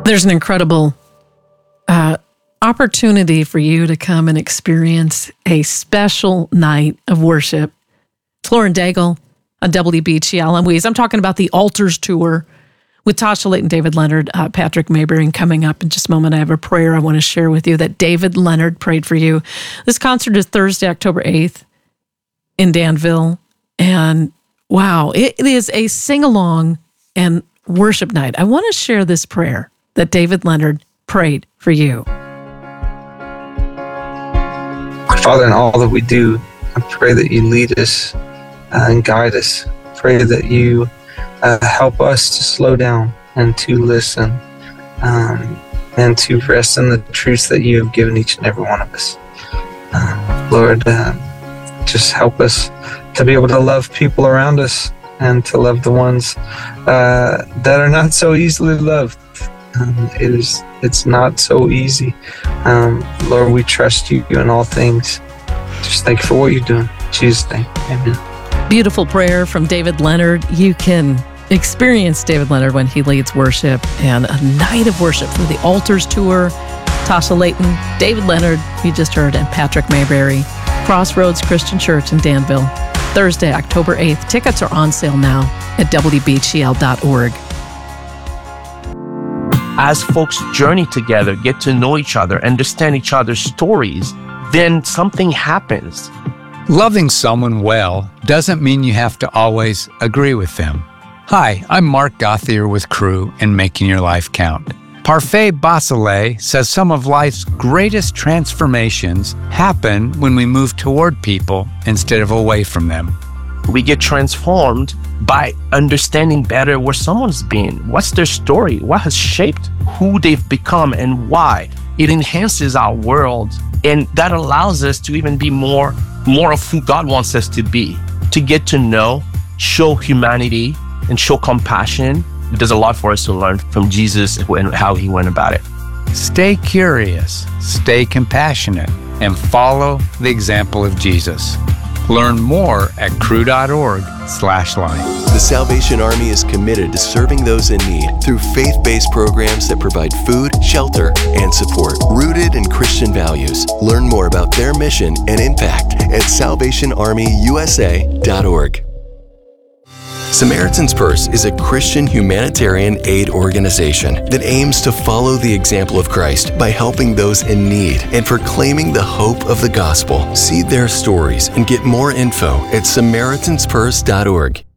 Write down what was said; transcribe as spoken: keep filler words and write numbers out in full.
There's an incredible uh, opportunity for you to come and experience a special night of worship. It's Lauren Daigle on W B G L. I'm Weez. I'm talking about the Altars Tour with Tasha Layton, David Leonard, uh, Patrick Mayberry. Coming up in just a moment, I have a prayer I want to share with you that David Leonard prayed for you. This concert is Thursday, October eighth in Danville. And wow, it, it is a sing-along and worship night. I want to share this prayer that David Leonard prayed for you. Father, in all that we do, I pray that you lead us uh, and guide us. Pray that you uh, help us to slow down and to listen um, and to rest in the truths that you have given each and every one of us. Uh, Lord, uh, just help us to be able to love people around us and to love the ones uh, that are not so easily loved. Um, it is, it's not so easy. Um, Lord, we trust you in all things. Just thank you for what you're doing. In Jesus' name, amen. Beautiful prayer from David Leonard. You can experience David Leonard when he leads worship, and a night of worship for the Altars Tour. Tasha Layton, David Leonard, you just heard, and Patrick Mayberry. Crossroads Christian Church in Danville, Thursday, October eighth. Tickets are on sale now at W B G L dot org. As folks journey together, get to know each other, understand each other's stories, then something happens. Loving someone well doesn't mean you have to always agree with them. Hi, I'm Mark Gothier with Crew in Making Your Life Count. Parfait Basile says some of life's greatest transformations happen when we move toward people instead of away from them. We get transformed by understanding better where someone's been, what's their story, what has shaped who they've become and why. It enhances our world, and that allows us to even be more, more of who God wants us to be, to get to know, show humanity, and show compassion. There's a lot for us to learn from Jesus and how he went about it. Stay curious, stay compassionate, and follow the example of Jesus. Learn more at crew.org slash line. The Salvation Army is committed to serving those in need through faith-based programs that provide food, shelter, and support, rooted in Christian values. Learn more about their mission and impact at salvation army u s a dot org. Samaritan's Purse is a Christian humanitarian aid organization that aims to follow the example of Christ by helping those in need and proclaiming the hope of the gospel. See their stories and get more info at samaritans purse dot org.